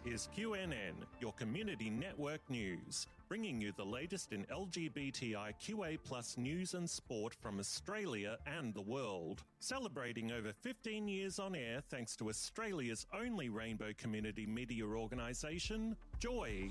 is QNN, your community network news, bringing you the latest in LGBTIQA+ news and sport from Australia and the world. Celebrating over 15 years on air thanks to Australia's only rainbow community media organisation, Joy.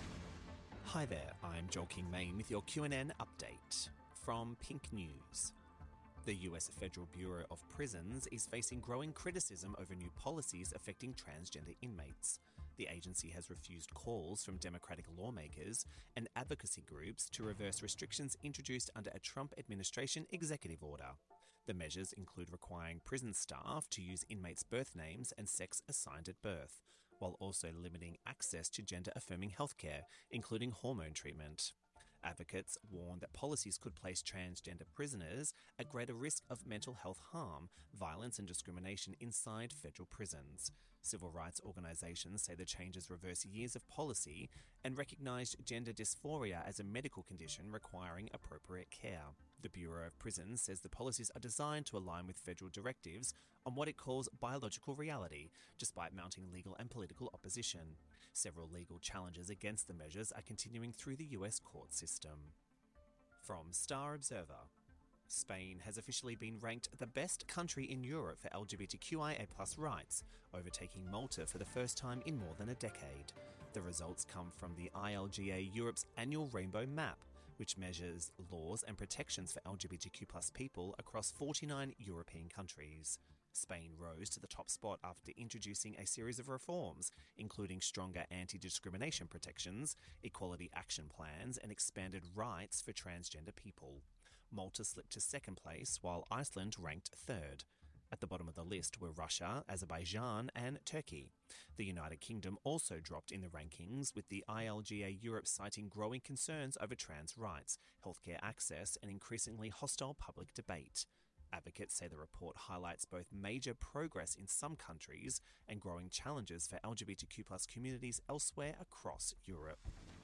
Hi there, I'm Joel King-Main with your QNN update from Pink News. The US Federal Bureau of Prisons is facing growing criticism over new policies affecting transgender inmates. The agency has refused calls from Democratic lawmakers and advocacy groups to reverse restrictions introduced under a Trump administration executive order. The measures include requiring prison staff to use inmates' birth names and sex assigned at birth, while also limiting access to gender-affirming healthcare, including hormone treatment. Advocates warn that policies could place transgender prisoners at greater risk of mental health harm, violence and discrimination inside federal prisons. Civil rights organisations say the changes reverse years of policy and recognise gender dysphoria as a medical condition requiring appropriate care. The Bureau of Prisons says the policies are designed to align with federal directives on what it calls biological reality, despite mounting legal and political opposition. Several legal challenges against the measures are continuing through the US court system. From Star Observer, Spain has officially been ranked the best country in Europe for LGBTQIA+ rights, overtaking Malta for the first time in more than a decade. The results come from the ILGA Europe's annual Rainbow Map, which measures laws and protections for LGBTQ+ people across 49 European countries. Spain rose to the top spot after introducing a series of reforms, including stronger anti-discrimination protections, equality action plans, and expanded rights for transgender people. Malta slipped to second place, while Iceland ranked third. At the bottom of the list were Russia, Azerbaijan, and Turkey. The United Kingdom also dropped in the rankings, with the ILGA Europe citing growing concerns over trans rights, healthcare access, and increasingly hostile public debate. Advocates say the report highlights both major progress in some countries and growing challenges for LGBTQ+ communities elsewhere across Europe.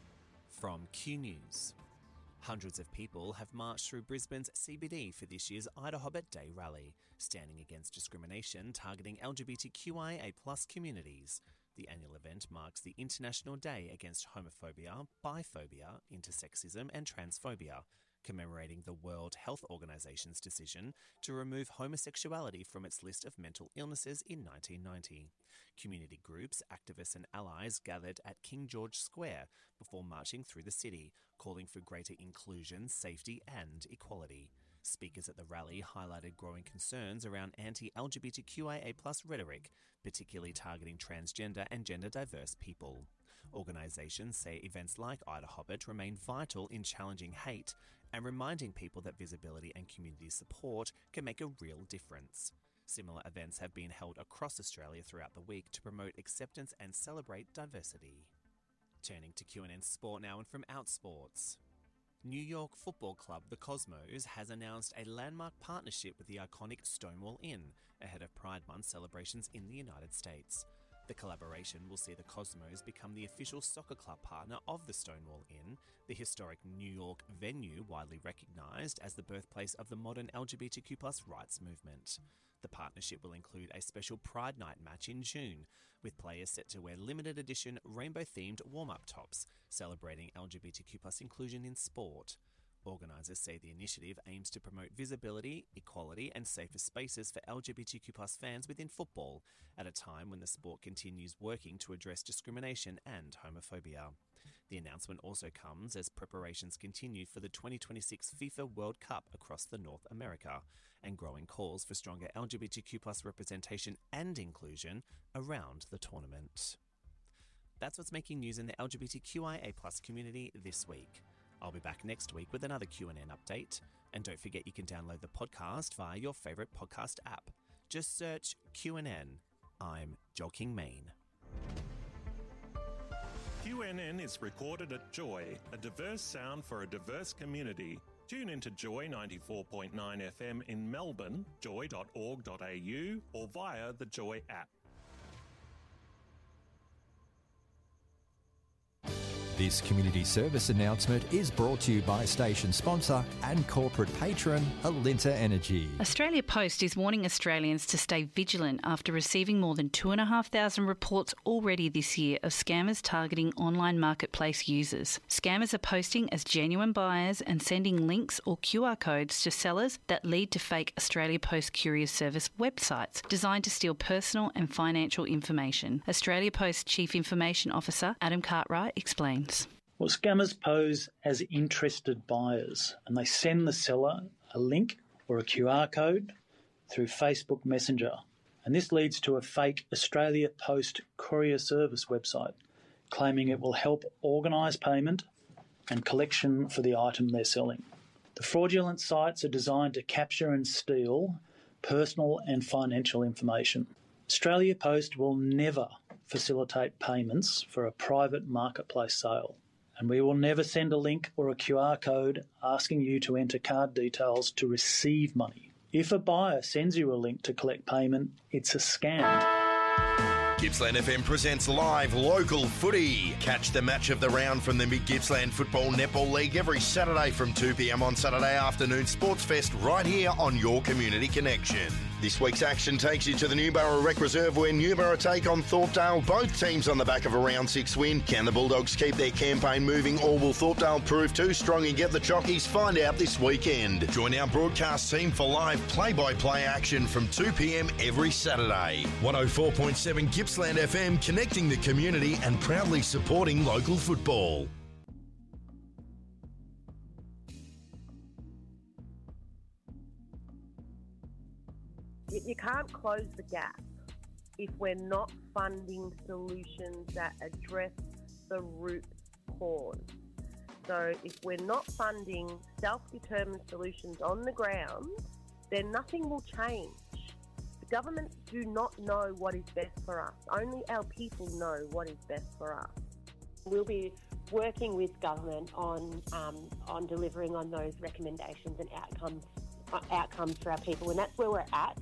From Q News. Hundreds of people have marched through Brisbane's CBD for this year's Ida Hobbit Day rally, standing against discrimination targeting LGBTQIA+ communities. The annual event marks the International Day Against Homophobia, Biphobia, Intersexism and Transphobia, commemorating the World Health Organization's decision to remove homosexuality from its list of mental illnesses in 1990. Community groups, activists and allies gathered at King George Square before marching through the city, calling for greater inclusion, safety and equality. Speakers at the rally highlighted growing concerns around anti-LGBTQIA+ rhetoric, particularly targeting transgender and gender-diverse people. Organisations say events like Ida Hobbit remain vital in challenging hate and reminding people that visibility and community support can make a real difference. Similar events have been held across Australia throughout the week to promote acceptance and celebrate diversity. Turning to QNN Sport now, and from Outsports. New York football club the Cosmos has announced a landmark partnership with the iconic Stonewall Inn ahead of Pride Month celebrations in the United States. The collaboration will see the Cosmos become the official soccer club partner of the Stonewall Inn, the historic New York venue widely recognised as the birthplace of the modern LGBTQ+ rights movement. The partnership will include a special Pride Night match in June, with players set to wear limited edition rainbow-themed warm-up tops, celebrating LGBTQ+ inclusion in sport. Organisers say the initiative aims to promote visibility, equality and safer spaces for LGBTQ+ fans within football, at a time when the sport continues working to address discrimination and homophobia. The announcement also comes as preparations continue for the 2026 FIFA World Cup across the North America, and growing calls for stronger LGBTQ+ representation and inclusion around the tournament. That's what's making news in the LGBTQIA+ community this week. I'll be back next week with another QNN update. And don't forget you can download the podcast via your favourite podcast app. Just search QNN. I'm Joel King-Main. QNN is recorded at Joy, a diverse sound for a diverse community. Tune into Joy 94.9 FM in Melbourne, joy.org.au, or via the Joy app. This community service announcement is brought to you by station sponsor and corporate patron Alinta Energy. Australia Post is warning Australians to stay vigilant after receiving more than 2,500 reports already this year of scammers targeting online marketplace users. Scammers are posting as genuine buyers and sending links or QR codes to sellers that lead to fake Australia Post Courier Service websites designed to steal personal and financial information. Australia Post Chief Information Officer Adam Cartwright explains. Well, scammers pose as interested buyers and they send the seller a link or a QR code through Facebook Messenger. And this leads to a fake Australia Post Courier Service website claiming it will help organise payment and collection for the item they're selling. The fraudulent sites are designed to capture and steal personal and financial information. Australia Post will never facilitate payments for a private marketplace sale, and we will never send a link or a QR code asking you to enter card details to receive money. If a buyer sends you a link to collect payment, it's a scam. Gippsland FM presents live local footy. Catch the match of the round from the Mid-Gippsland Football Netball League every Saturday from 2 p.m. on Saturday afternoon Sports Fest right here on your Community Connection. This week's action takes you to the Newborough Rec Reserve where Newborough take on Thorpedale. Both teams on the back of a round 6 win. Can the Bulldogs keep their campaign moving or will Thorpedale prove too strong and get the chockies? Find out this weekend. Join our broadcast team for live play-by-play action from 2 p.m. every Saturday. 104.7 Gippsland FM, connecting the community and proudly supporting local football. You can't close the gap if we're not funding solutions that address the root cause. So if we're not funding self-determined solutions on the ground, then nothing will change. The governments do not know what is best for us. Only our people know what is best for us. We'll be working with government on delivering on those recommendations and outcomes for our people, and that's where we're at.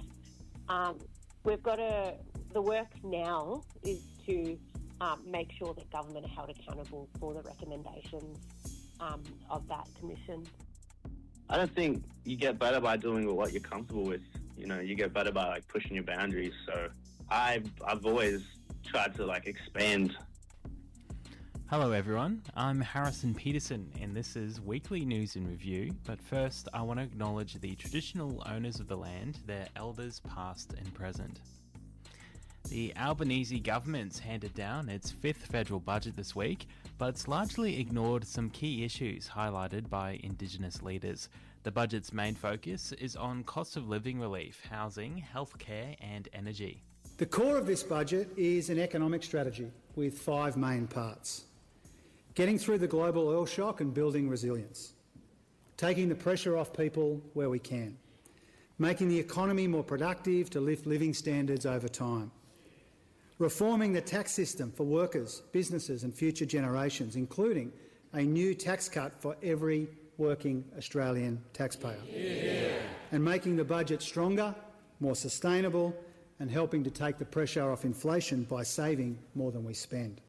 The work now is to make sure that government are held accountable for the recommendations of that commission. I don't think you get better by doing what you're comfortable with. You know, you get better by pushing your boundaries. So I've always tried to expand. Hello everyone, I'm Harrison Peterson and this is Weekly News in Review, but first I want to acknowledge the traditional owners of the land, their elders past and present. The Albanese government's handed down its 5th federal budget this week, but it's largely ignored some key issues highlighted by Indigenous leaders. The budget's main focus is on cost of living relief, housing, healthcare and energy. The core of this budget is an economic strategy with 5 main parts. Getting through the global oil shock and building resilience. Taking the pressure off people where we can. Making the economy more productive to lift living standards over time. Reforming the tax system for workers, businesses and future generations, including a new tax cut for every working Australian taxpayer. Yeah. And making the budget stronger, more sustainable and helping to take the pressure off inflation by saving more than we spend.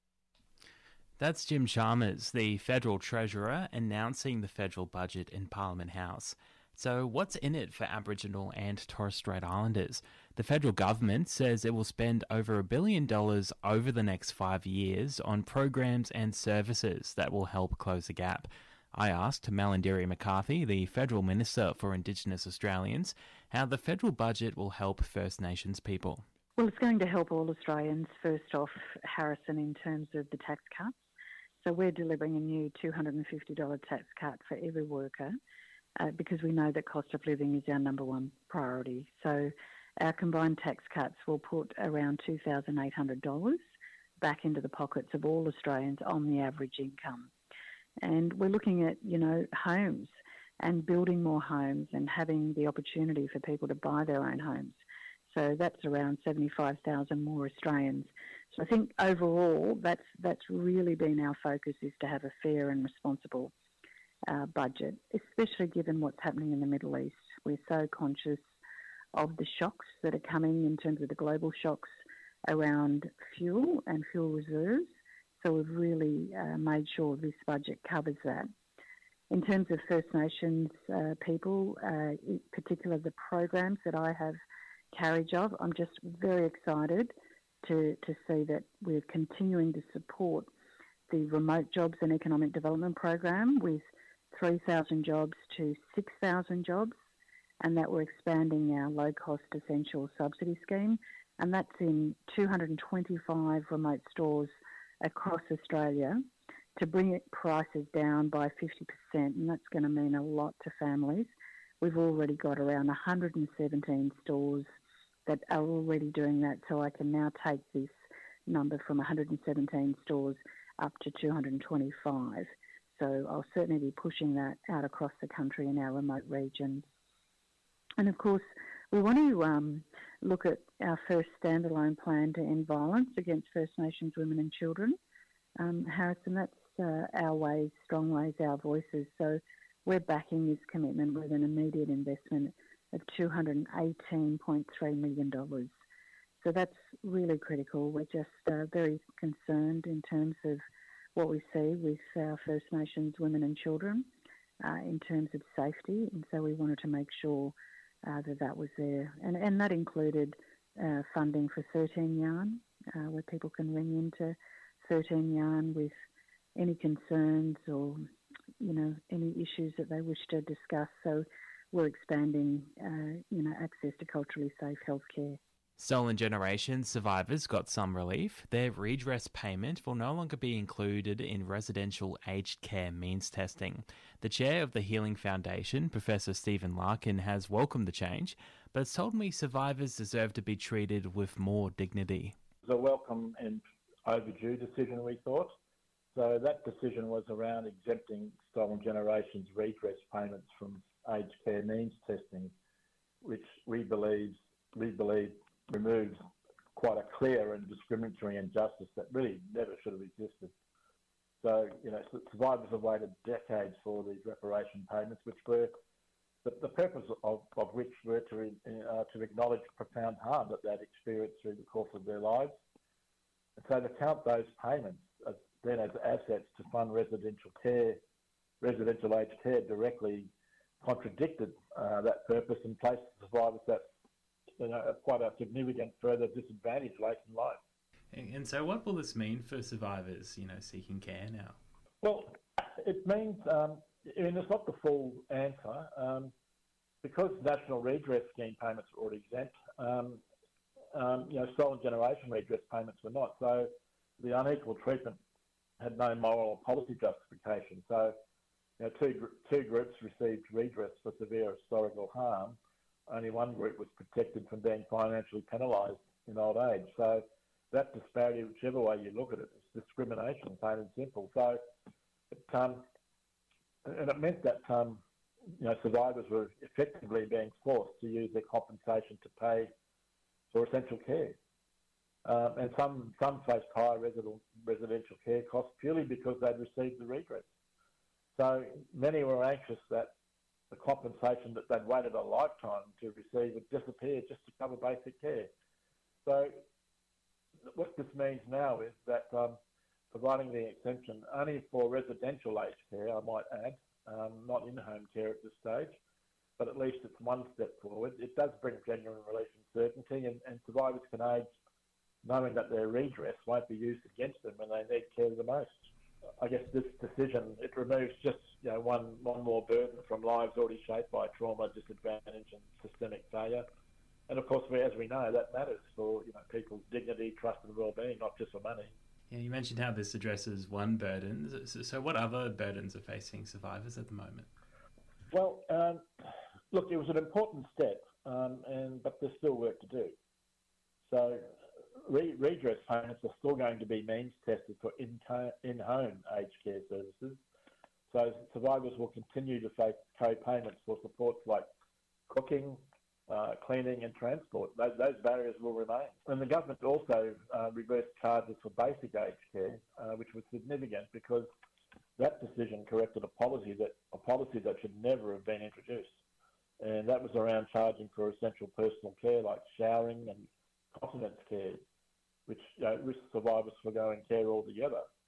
That's Jim Chalmers, the Federal Treasurer, announcing the federal budget in Parliament House. So what's in it for Aboriginal and Torres Strait Islanders? The federal government says it will spend over $1 billion over the next 5 years on programs and services that will help close the gap. I asked Malarndirri McCarthy, the Federal Minister for Indigenous Australians, how the federal budget will help First Nations people. Well, it's going to help all Australians. First off, Harrison, in terms of the tax cuts. So we're delivering a new $250 tax cut for every worker because we know that cost of living is our number one priority. So our combined tax cuts will put around $2,800 back into the pockets of all Australians on the average income. And we're looking at, homes and building more homes and having the opportunity for people to buy their own homes. So that's around 75,000 more Australians. So I think overall that's really been our focus, is to have a fair and responsible budget, especially given what's happening in the Middle East. We're so conscious of the shocks that are coming in terms of the global shocks around fuel and fuel reserves So we've really made sure this budget covers that. In terms of First Nations people, in particular the programs that I have carriage of, I'm just very excited to see that we're continuing to support the Remote Jobs and Economic Development Program with 3,000 jobs to 6,000 jobs, and that we're expanding our low-cost essential subsidy scheme, and that's in 225 remote stores across Australia to bring prices down by 50%, and that's going to mean a lot to families. We've already got around 117 stores that are already doing that, so I can now take this number from 117 stores up to 225. So I'll certainly be pushing that out across the country in our remote regions. And of course, we want to look at our first standalone plan to end violence against First Nations women and children. Harrison, that's our ways, strong ways, our voices. So we're backing this commitment with an immediate investment of $218.3 million. So that's really critical. We're just very concerned in terms of what we see with our First Nations women and children in terms of safety, and so we wanted to make sure that was there. And that included funding for 13 Yarn, where people can ring into 13 Yarn with any concerns or, any issues that they wish to discuss. So we're expanding, access to culturally safe healthcare. Stolen Generations survivors got some relief. Their redress payment will no longer be included in residential aged care means testing. The chair of the Healing Foundation, Professor Stephen Larkin, has welcomed the change, but has told me survivors deserve to be treated with more dignity. It was a welcome and overdue decision, we thought. So that decision was around exempting Stolen Generations redress payments from aged care means testing, which we believe removes quite a clear and discriminatory injustice that really never should have existed. So, survivors have waited decades for these reparation payments, which were the purpose of which were to acknowledge profound harm that they'd experienced through the course of their lives. And so to count those payments then as assets to fund residential aged care directly contradicted that purpose and placed survivors at quite a significant further disadvantage late in life. And so what will this mean for survivors, seeking care now? Well, it means, it's not the full answer. Because National Redress Scheme payments are already exempt, Stolen Generation redress payments were not. So the unequal treatment had no moral or policy justification. So, two groups received redress for severe historical harm. Only one group was protected from being financially penalised in old age. So that disparity, whichever way you look at it, is discrimination, plain and simple. So, it meant that survivors were effectively being forced to use their compensation to pay for essential care. And some faced higher residential care costs purely because they'd received the redress. So many were anxious that the compensation that they'd waited a lifetime to receive would disappear just to cover basic care. So what this means now is that providing the exemption only for residential aged care, I might add, not in-home care at this stage, but at least it's one step forward. It does bring genuine relief and certainty, and survivors can age knowing that their redress won't be used against them when they need care the most. I guess this decision, it removes just one more burden from lives already shaped by trauma, disadvantage and systemic failure. And of course, as we know, that matters for people's dignity, trust and well-being, not just for money. Yeah, you mentioned how this addresses one burden. So what other burdens are facing survivors at the moment? Well, look, it was an important step, but there's still work to do. So redress payments are still going to be means tested for in-home aged care services. So survivors will continue to face co-payments for supports like cooking, cleaning and transport. Those barriers will remain. And the government also reversed charges for basic aged care, which was significant because that decision corrected a policy that should never have been introduced. And that was around charging for essential personal care like showering and continence care, which risks survivors forgoing care altogether.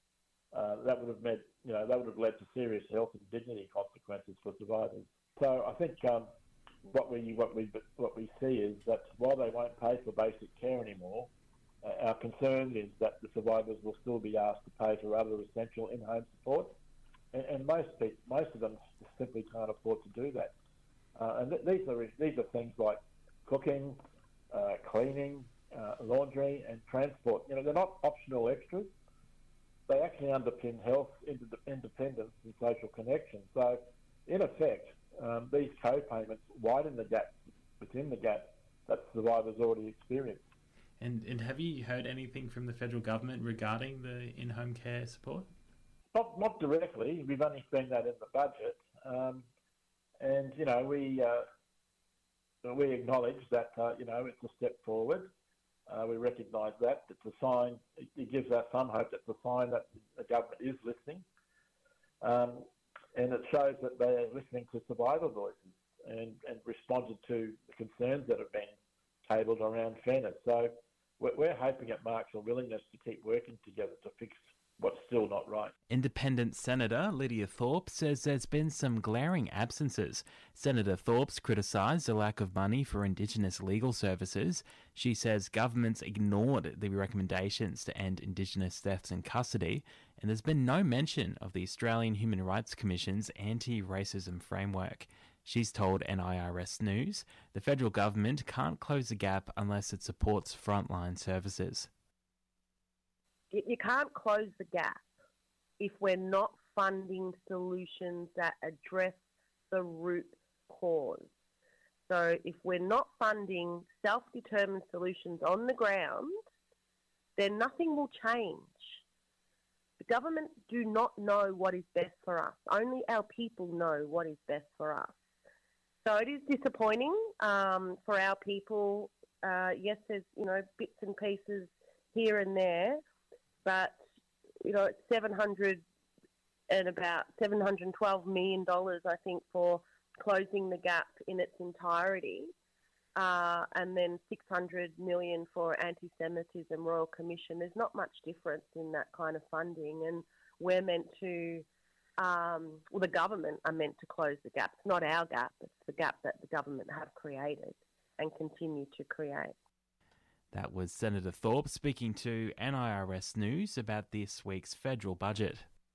that would have led to serious health and dignity consequences for survivors. So I think what we see is that while they won't pay for basic care anymore, our concern is that the survivors will still be asked to pay for other essential in-home support, and most of them simply can't afford to do that. And these are things like cooking, cleaning, laundry, and transport. They're not optional extras. They actually underpin health, independence, and social connection. So, in effect, these co-payments widen the gap within the gap that survivors already experience. And have you heard anything from the federal government regarding the in-home care support? Not directly. We've only seen that in the budget, and we acknowledge that it's a step forward. We recognise that it's a sign. It gives us some hope. It's a sign that the government is listening, and it shows that they are listening to survivor voices and responded to the concerns that have been tabled around fairness. So we're hoping it marks a willingness to keep working together to fix what's still not right. Independent Senator Lydia Thorpe says there's been some glaring absences. Senator Thorpe's criticised the lack of money for Indigenous legal services. She says governments ignored the recommendations to end Indigenous deaths in custody, and there's been no mention of the Australian Human Rights Commission's anti-racism framework. She's told NIRS News the federal government can't close the gap unless it supports frontline services. You can't close the gap if we're not funding solutions that address the root cause. So if we're not funding self-determined solutions on the ground, then nothing will change. The government do not know what is best for us. Only our people know what is best for us. So it is disappointing for our people. Yes, there's bits and pieces here and there, but it's about $712 million, I think, for closing the gap in its entirety, and then $600 million for anti-Semitism Royal Commission. There's not much difference in that kind of funding, and we're meant to. The government are meant to close the gap. It's not our gap. It's the gap that the government have created and continue to create. That was Senator Thorpe speaking to NIRS News about this week's federal budget.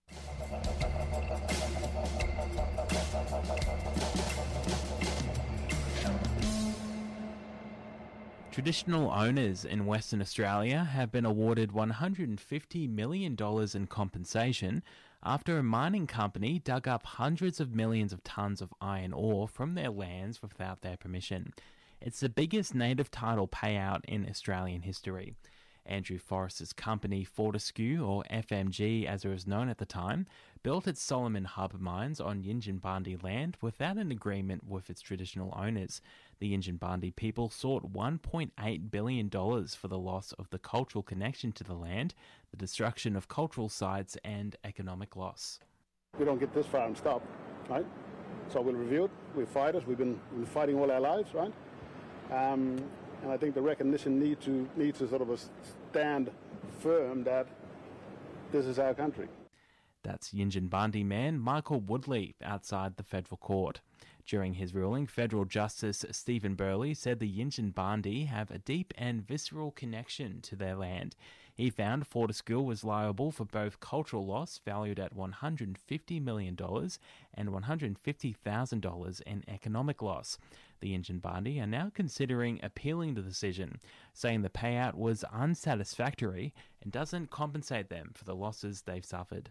Traditional owners in Western Australia have been awarded $150 million in compensation after a mining company dug up hundreds of millions of tonnes of iron ore from their lands without their permission. It's the biggest native title payout in Australian history. Andrew Forrest's company Fortescue, or FMG as it was known at the time, built its Solomon Hub mines on Yinginbandi land without an agreement with its traditional owners. The Yinginbandi people sought $1.8 billion for the loss of the cultural connection to the land, the destruction of cultural sites, and economic loss. We don't get this far and stop, right? So we'll review it, we'll fight it, we've been fighting all our lives, right? And I think the recognition needs to sort of stand firm that this is our country. That's Yinginbandi man Michael Woodley outside the federal court. During his ruling, federal Justice Stephen Burley said the Yinginbandi have a deep and visceral connection to their land. He found Fortescue was liable for both cultural loss valued at $150 million and $150,000 in economic loss. The Yinginbandi are now considering appealing the decision, saying the payout was unsatisfactory and doesn't compensate them for the losses they've suffered.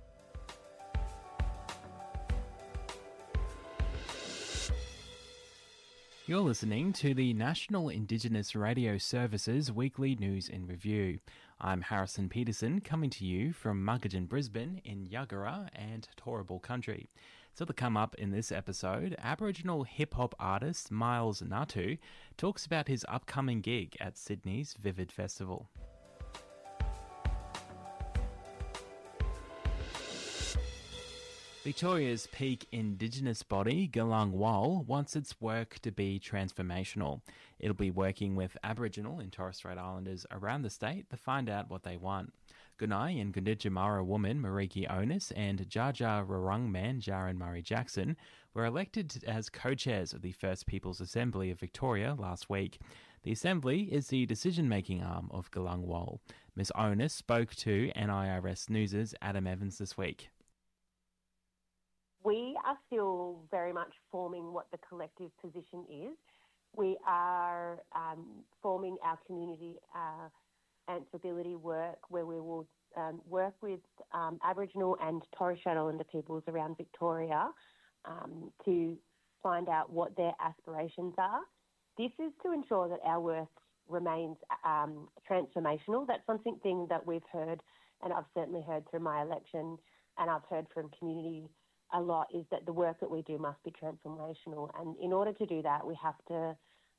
You're listening to the National Indigenous Radio Service's weekly news in review. I'm Harrison Peterson, coming to you from Muggadjin, Brisbane in Yuggera and Turrbal country. So to come up in this episode, Aboriginal hip-hop artist Miles Natu talks about his upcoming gig at Sydney's Vivid Festival. Victoria's peak Indigenous body, Gelung Wol, wants its work to be transformational. It'll be working with Aboriginal and Torres Strait Islanders around the state to find out what they want. Gunai and Gunditjmara woman Mariki Onus and Dja Dja Wurrung man Jaron Murray Jackson were elected as co-chairs of the First Peoples Assembly of Victoria last week. The Assembly is the decision-making arm of Galang Wal. Ms Onus spoke to NIRS News' Adam Evans this week. We are still very much forming what the collective position is. We are forming our community answerability work where we will work with Aboriginal and Torres Strait Islander peoples around Victoria to find out what their aspirations are. This is to ensure that our work remains transformational. That's something that we've heard, and I've certainly heard through my election, and I've heard from community a lot, is that the work that we do must be transformational. And in order to do that, we have to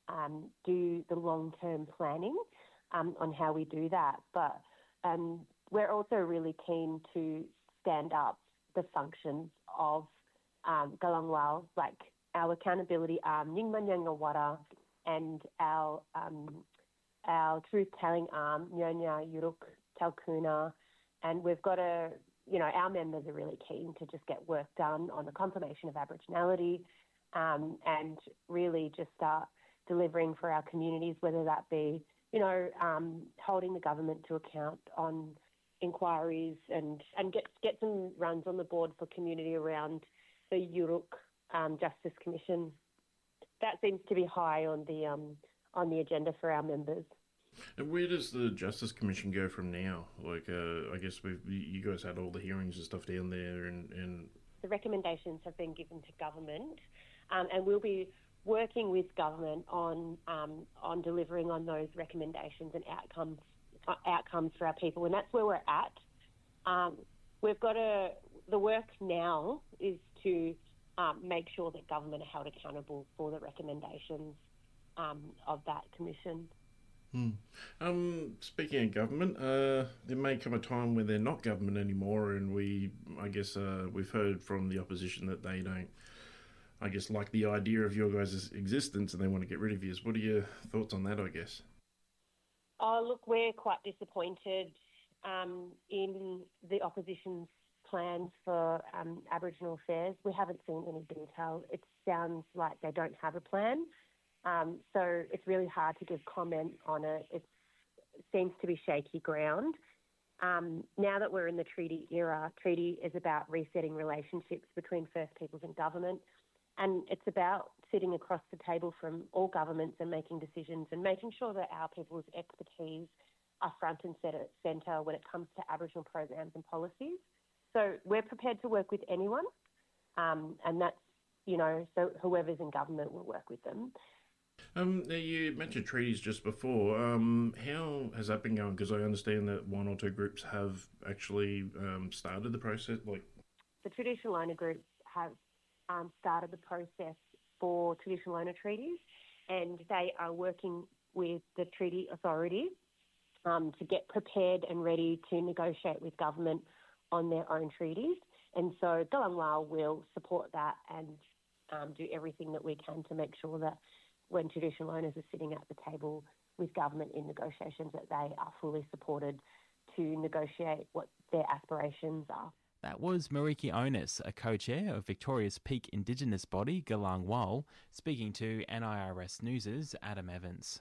do the long-term planning on how we do that. But we're also really keen to stand up the functions of Galang Wal, like our accountability arm, Nyingma Nyangawara, and our truth-telling arm, Nyonya Yuruk Talkuna. And we've got our members are really keen to just get work done on the confirmation of Aboriginality and really just start delivering for our communities, whether that be, holding the government to account on inquiries and get some runs on the board for community around the Yuruk Justice Commission. That seems to be high on the agenda for our members. And where does the Justice Commission go from now? Like, I guess you guys had all the hearings and stuff down there, and the recommendations have been given to government, and we'll be working with government on delivering on those recommendations and outcomes for our people, and that's where we're at. We've got the work now is to make sure that government are held accountable for the recommendations of that commission. Speaking of government, there may come a time where they're not government anymore, and we've heard from the opposition that they don't, like the idea of your guys' existence, and they want to get rid of you. What are your thoughts on that, I guess? Oh, look, we're quite disappointed in the opposition's plans for Aboriginal affairs. We haven't seen any detail. It sounds like they don't have a plan. So it's really hard to give comment on it. It seems to be shaky ground. Now that we're in the treaty era, treaty is about resetting relationships between First Peoples and government, and it's about sitting across the table from all governments and making decisions and making sure that our people's expertise are front and centre when it comes to Aboriginal programs and policies. So we're prepared to work with anyone, and that's, so whoever's in government will work with them. You mentioned treaties just before. How has that been going? Because I understand that one or two groups have actually started the process. The traditional owner groups have started the process for traditional owner treaties, and they are working with the treaty authority to get prepared and ready to negotiate with government on their own treaties. And so Galang Wal will support that and do everything that we can to make sure that when traditional owners are sitting at the table with government in negotiations, that they are fully supported to negotiate what their aspirations are. That was Mariki Onus, a co-chair of Victoria's peak Indigenous body, Galang Wal, speaking to NIRS News' Adam Evans.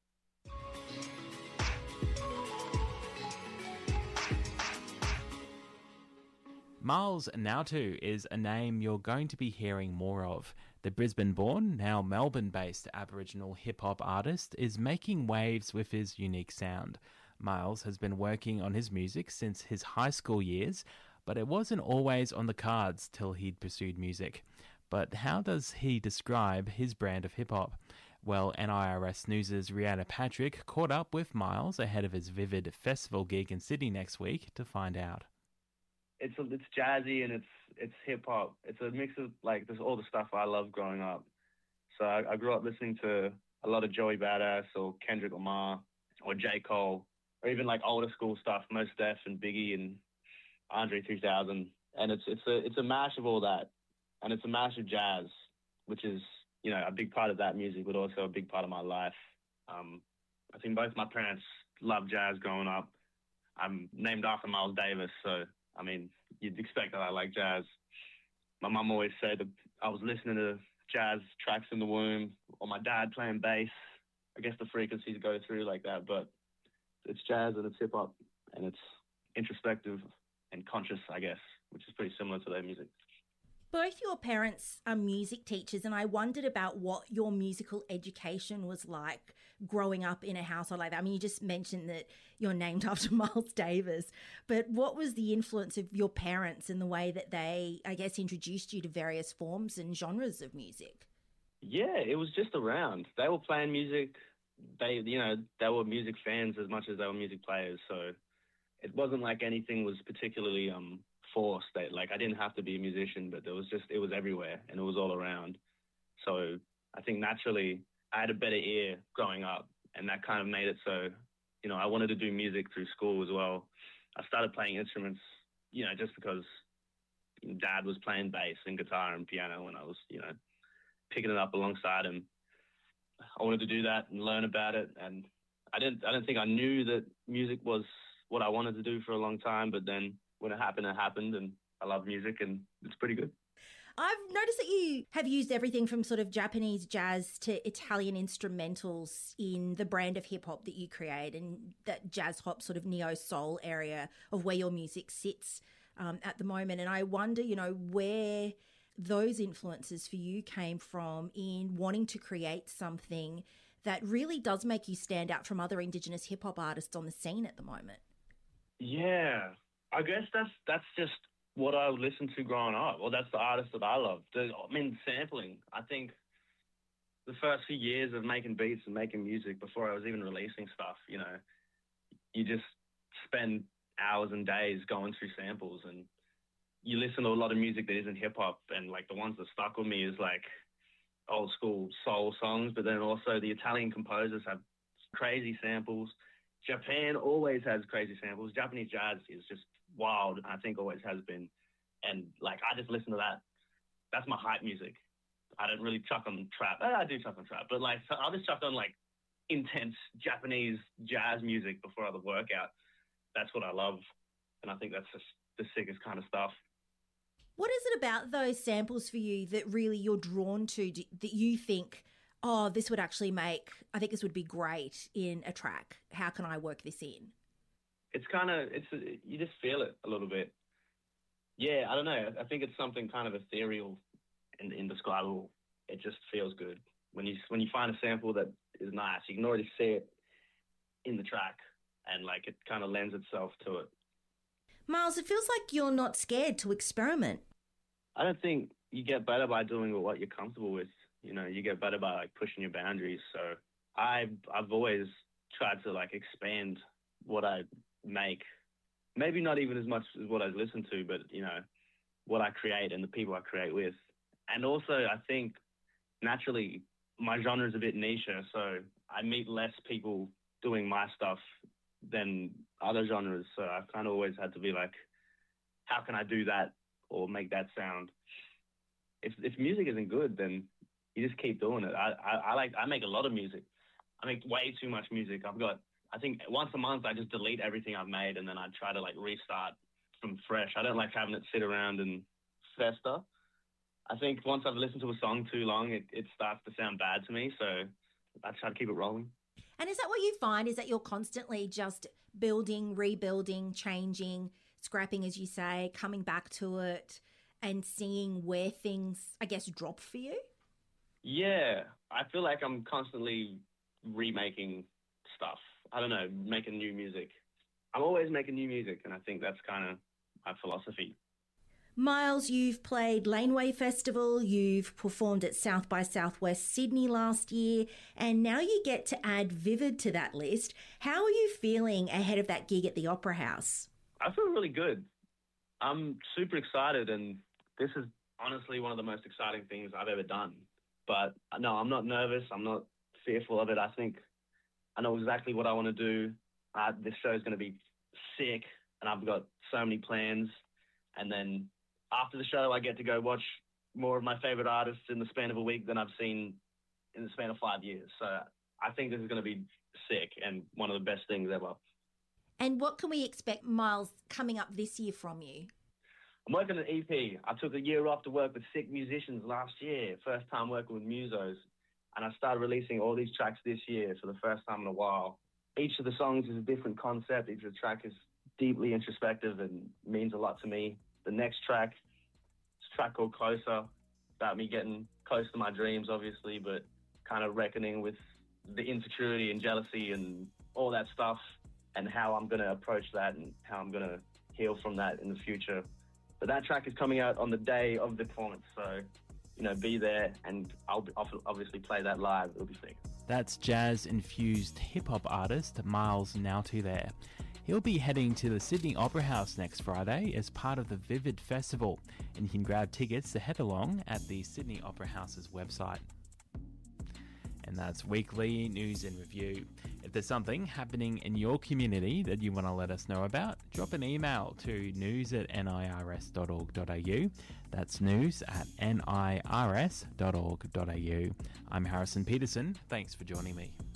Miles Nautu is a name you're going to be hearing more of. The Brisbane-born, now Melbourne-based Aboriginal hip-hop artist is making waves with his unique sound. Miles has been working on his music since his high school years, but it wasn't always on the cards till he'd pursued music. But how does he describe his brand of hip-hop? Well, NIRS News' Rihanna Patrick caught up with Miles ahead of his Vivid Festival gig in Sydney next week to find out. It's jazzy and it's hip hop. It's a mix of there's all the stuff I loved growing up. So I grew up listening to a lot of Joey Badass or Kendrick Lamar or J. Cole, or even older school stuff, Mos Def and Biggie and Andre 3000. And it's a mash of all that, and it's a mash of jazz, which is a big part of that music, but also a big part of my life. I think both my parents loved jazz growing up. I'm named after Miles Davis, so, I mean, you'd expect that I like jazz. My mum always said that I was listening to jazz tracks in the womb, or my dad playing bass. I guess the frequencies go through like that, but it's jazz and it's hip-hop, and it's introspective and conscious, I guess, which is pretty similar to their music. Both your parents are music teachers, and I wondered about what your musical education was like growing up in a household like that. I mean, you just mentioned that you're named after Miles Davis, but what was the influence of your parents and the way that they, I guess, introduced you to various forms and genres of music? Yeah, it was just around. They were playing music. They were music fans as much as they were music players, so it wasn't like anything was particularly forced. I didn't have to be a musician, but it was everywhere and it was all around. So I think naturally I had a better ear growing up, and that kind of made it so, I wanted to do music through school as well. I started playing instruments, just because Dad was playing bass and guitar and piano, and I was, picking it up alongside him. I wanted to do that and learn about it, and I didn't think I knew that music was what I wanted to do for a long time, but then when it happened, and I love music, and it's pretty good. I've noticed that you have used everything from sort of Japanese jazz to Italian instrumentals in the brand of hip-hop that you create, and that jazz hop sort of neo-soul area of where your music sits at the moment. And I wonder, where those influences for you came from in wanting to create something that really does make you stand out from other Indigenous hip-hop artists on the scene at the moment. Yeah, I guess that's just what I listened to growing up. Well, that's the artist that I love. Sampling. I think the first few years of making beats and making music before I was even releasing stuff, you just spend hours and days going through samples, and you listen to a lot of music that isn't hip-hop, and like the ones that stuck with me is like old school soul songs, but then also the Italian composers have crazy samples. Japan always has crazy samples. Japanese jazz is just wild, I think always has been. And like, I just listen to that. That's my hype music. I don't really chuck on trap. I do chuck on trap, but like, I'll just chuck on like intense Japanese jazz music before the workout. That's what I love. And I think that's just the sickest kind of stuff. What is it about those samples for you that really you're drawn to, that you think, oh, this would actually I think this would be great in a track. How can I work this in? You just feel it a little bit. Yeah, I don't know. I think it's something kind of ethereal and indescribable. It just feels good. When you find a sample that is nice, you can already see it in the track, and like it kind of lends itself to it. Miles, it feels like you're not scared to experiment. I don't think you get better by doing what you're comfortable with. You get better by like pushing your boundaries. So I've always tried to like expand what I make. Maybe not even as much as what I listen to, but what I create and the people I create with. And also, I think naturally my genre is a bit niche, so I meet less people doing my stuff than other genres. So I've kind of always had to be like, how can I do that or make that sound? If music isn't good, then you just keep doing it. I make a lot of music. I make way too much music. I think once a month I just delete everything I've made, and then I try to like restart from fresh. I don't like having it sit around and fester. I think once I've listened to a song too long, it starts to sound bad to me. So I try to keep it rolling. And is that what you find, is that you're constantly just building, rebuilding, changing, scrapping, as you say, coming back to it and seeing where things, I guess, drop for you? Yeah, I feel like I'm constantly remaking stuff. I don't know, making new music. I'm always making new music, and I think that's kind of my philosophy. Miles, you've played Laneway Festival, you've performed at South by Southwest Sydney last year, and now you get to add Vivid to that list. How are you feeling ahead of that gig at the Opera House? I feel really good. I'm super excited, and this is honestly one of the most exciting things I've ever done. But no, I'm not nervous. I'm not fearful of it. I think I know exactly what I want to do. This show is going to be sick, and I've got so many plans. And then after the show, I get to go watch more of my favorite artists in the span of a week than I've seen in the span of 5 years. So I think this is going to be sick and one of the best things ever. And what can we expect, Miles, coming up this year from you? I'm working on an EP. I took a year off to work with sick musicians last year, first time working with musos. And I started releasing all these tracks this year for the first time in a while. Each of the songs is a different concept. Each of the track is deeply introspective and means a lot to me. The next track is a track called Closer, about me getting close to my dreams, obviously, but kind of reckoning with the insecurity and jealousy and all that stuff and how I'm going to approach that and how I'm going to heal from that in the future. But that track is coming out on the day of the performance, so, be there, and I'll obviously play that live. It'll be sick. That's jazz-infused hip-hop artist Miles Naughty there. He'll be heading to the Sydney Opera House next Friday as part of the Vivid Festival, and you can grab tickets to head along at the Sydney Opera House's website. And that's Weekly News and Review. If there's something happening in your community that you want to let us know about, drop an email to news@nirs.org.au. That's news@nirs.org.au. I'm Harrison Peterson. Thanks for joining me.